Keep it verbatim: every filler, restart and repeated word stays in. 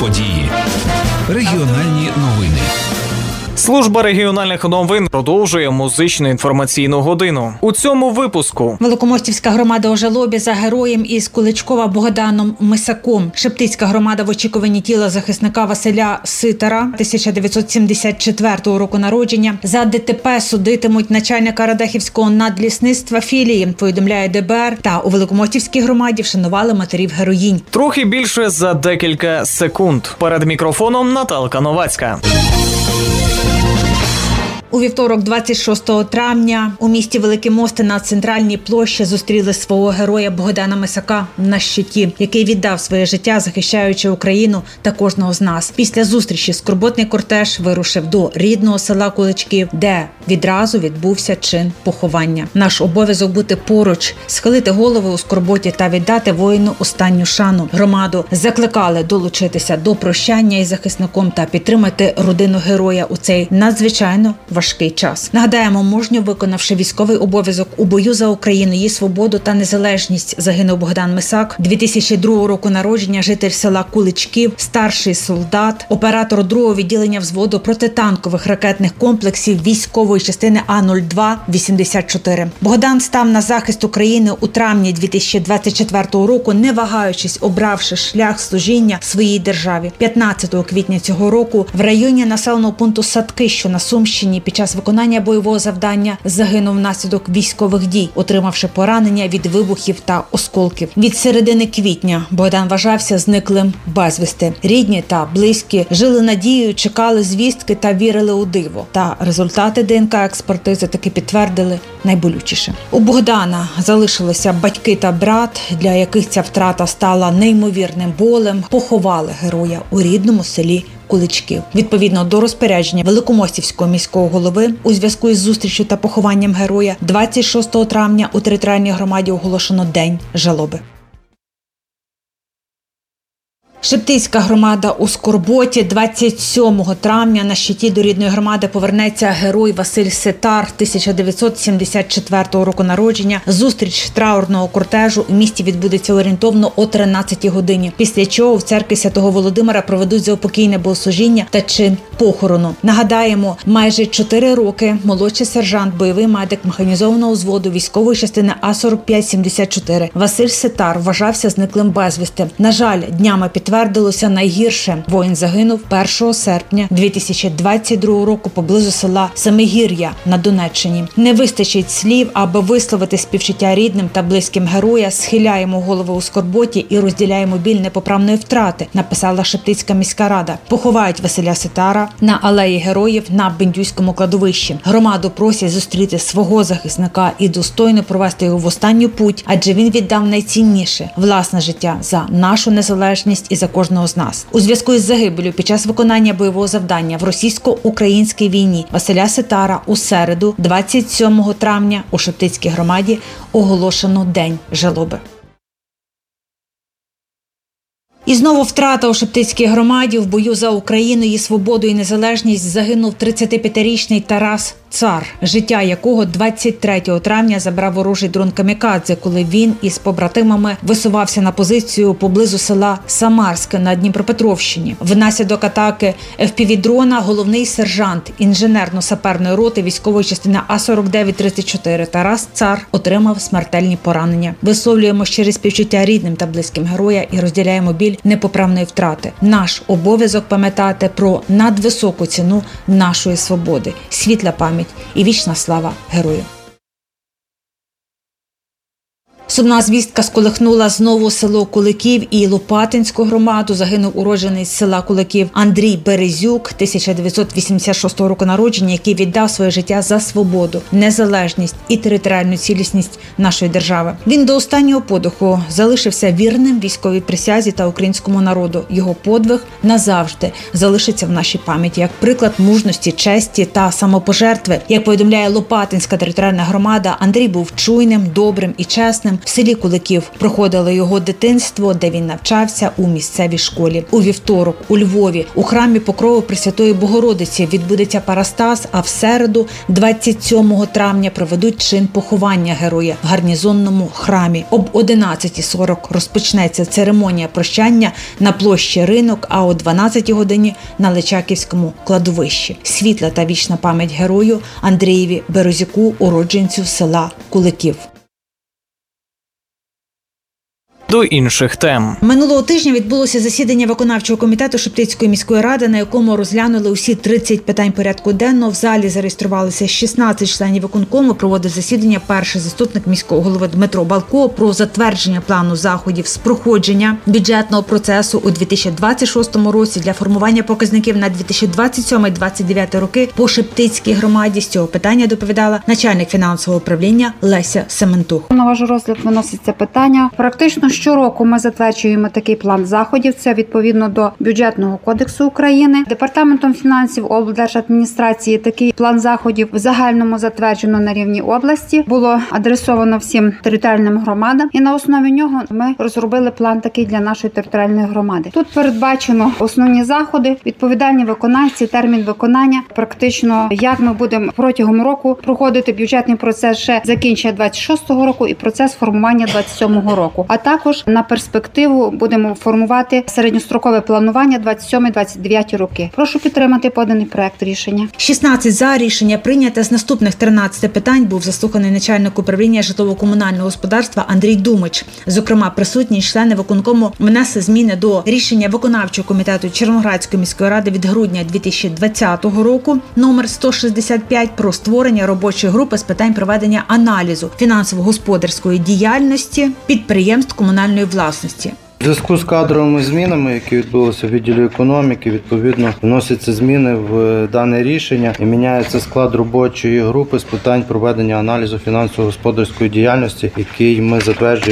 події. Регіональні новини. Служба регіональних новин продовжує музичну інформаційну годину. У цьому випуску Великомостівська громада у жалобі за героєм із Куличкова Богданом Мисаком. Шептицька громада в очікуванні тіла захисника Василя Ситара тисяча дев'ятсот сімдесят четвертого року народження. За ДТП судитимуть начальника Радехівського надлісництва філії, повідомляє Д Б Р. Та у Великомостівській громаді вшанували матерів героїнь. Трохи більше за декілька секунд. Перед мікрофоном Наталка Новацька. У вівторок, двадцять шостого травня, у місті Великі Мости на центральній площі зустріли свого героя Богдана Мисака на щиті, який віддав своє життя, захищаючи Україну та кожного з нас. Після зустрічі скорботний кортеж вирушив до рідного села Куличків, де відразу відбувся чин поховання. Наш обов'язок бути поруч, схилити голови у скорботі та віддати воїну останню шану. Громаду закликали долучитися до прощання із захисником та підтримати родину героя у цей надзвичайно важкий час. Нагадаємо, мужньо виконавши військовий обов'язок у бою за Україну, її свободу та незалежність, загинув Богдан Мисак. дві тисячі другого року народження, житель села Куличків, старший солдат, оператор другого відділення взводу протитанкових ракетних комплексів військової частини А нуль два вісімдесят чотири. Богдан став на захист України у травні дві тисячі двадцять четвертого року, не вагаючись, обравши шлях служіння своїй державі. п'ятнадцятого квітня цього року в районі населеного пункту Садки, що на Сумщині, під час виконання бойового завдання загинув внаслідок військових дій, отримавши поранення від вибухів та осколків. Від середини квітня Богдан вважався зниклим безвісти. Рідні та близькі жили надією, чекали звістки та вірили у диво. Та результати Д Н К-експертизи таки підтвердили найболючіше. У Богдана залишилися батьки та брат, для яких ця втрата стала неймовірним болем. Поховали героя у рідному селі Куличків. Відповідно до розпорядження Великомостівського міського голови, у зв'язку із зустрічю та похованням героя, двадцять шостого травня у територіальній громаді оголошено День жалоби. Шептицька громада у скорботі. двадцять сьомого травня на щиті до рідної громади повернеться герой Василь Ситар тисяча дев'ятсот сімдесят четвертого року народження. Зустріч траурного кортежу у місті відбудеться орієнтовно о тринадцятій годині, після чого в церкві Святого Володимира проведуть заупокійне богослужіння та чин похорону. Нагадаємо, майже чотири роки молодший сержант, бойовий медик механізованого взводу військової частини А сорок п'ять сімдесят чотири Василь Ситар вважався зниклим безвісти. На жаль, днями підтвердилося найгірше. Воїн загинув першого серпня дві тисячі двадцять другого року поблизу села Семигір'я на Донеччині. Не вистачить слів, аби висловити співчуття рідним та близьким героя. Схиляємо голови у скорботі і розділяємо біль непоправної втрати, написала Шептицька міська рада. Поховають Василя Ситара на алеї героїв на Бендюському кладовищі. Громаду просять зустріти свого захисника і достойно провести його в останню путь, адже він віддав найцінніше – власне життя за нашу незалежність і за кожного з нас. У зв'язку із загибелью під час виконання бойового завдання в російсько-українській війні Василя Ситара у середу, двадцять сьомого травня, у Шептицькій громаді оголошено День жалоби. І знову втрата у Шептицькій громаді. В бою за Україну, її свободу і незалежність загинув тридцятип'ятирічний Тарас Цар, життя якого двадцять третього травня забрав ворожий дрон камікадзе, коли він із побратимами висувався на позицію поблизу села Самарське на Дніпропетровщині. Внаслідок атаки еф пі ві-дрона головний сержант інженерно-саперної роти військової частини А сорок дев'ять тридцять чотири Тарас Цар отримав смертельні поранення. Висловлюємо щирі співчуття рідним та близьким героя і розділяємо біль непоправної втрати. Наш обов'язок пам'ятати про надвисоку ціну нашої свободи. Світла пам'ять і вічна слава герою. Сумна звістка сколихнула знову село Куликів і Лопатинську громаду. Загинув уроджений з села Куликів Андрій Березюк, тисяча дев'ятсот вісімдесят шостого року народження, який віддав своє життя за свободу, незалежність і територіальну цілісність нашої держави. Він до останнього подиху залишився вірним військовій присязі та українському народу. Його подвиг назавжди залишиться в нашій пам'яті як приклад мужності, честі та самопожертви. Як повідомляє Лопатинська територіальна громада, Андрій був чуйним, добрим і чесним, в селі Куликів. Проходило його дитинство, де він навчався у місцевій школі. У вівторок у Львові у храмі Покрови Пресвятої Богородиці відбудеться парастас, а в середу, двадцять сьомого травня, проведуть чин поховання героя в гарнізонному храмі. Об одинадцятій сорок розпочнеться церемонія прощання на площі Ринок, а о дванадцятій годині на Личаківському кладовищі. Світла та вічна пам'ять герою Андрієві Березюку, уродженцю села Куликів. До інших тем. Минулого тижня відбулося засідання виконавчого комітету Шептицької міської ради, на якому розглянули усі тридцять питань порядку денного. В залі зареєструвалися шістнадцять членів виконкому. Проводив засідання перший заступник міського голови Дмитро Балко про затвердження плану заходів з проходження бюджетного процесу у дві тисячі двадцять шостому році для формування показників на дві тисячі двадцять сьомий - двадцять дев'ятий роки по Шептицькій громаді. З цього питання доповідала начальник фінансового управління Леся Сементух. На ваш розгляд виноситься питання. Практично щороку ми затверджуємо такий план заходів. Це відповідно до бюджетного кодексу України. Департаментом фінансів облдержадміністрації такий план заходів в загальному затверджено на рівні області. Було адресовано всім територіальним громадам, і на основі нього ми розробили план такий для нашої територіальної громади. Тут передбачено основні заходи, відповідальні виконавці, термін виконання. Практично як ми будемо протягом року проходити бюджетний процес ще закінчення двадцять шостого року і процес формування двадцять сьомого року. А також на перспективу будемо формувати середньострокове планування двадцять сьомий - двадцять дев'ятий роки. Прошу підтримати поданий проект рішення. шістнадцять за, рішення прийнято. З наступних тринадцяти питань був заслуханий начальник управління житлово-комунального господарства Андрій Думич. Зокрема, присутні члени виконкому внесли зміни до рішення виконавчого комітету Червоноградської міської ради від грудня дві тисячі двадцятого року номер сто шістдесят п'ять про створення робочої групи з питань проведення аналізу фінансово-господарської діяльності підприємств комунальної власності. У зв'язку з кадровими змінами, які відбулися в відділі економіки, відповідно вносяться зміни в дане рішення і міняється склад робочої групи з питань проведення аналізу фінансово-господарської діяльності, який ми затверджуємо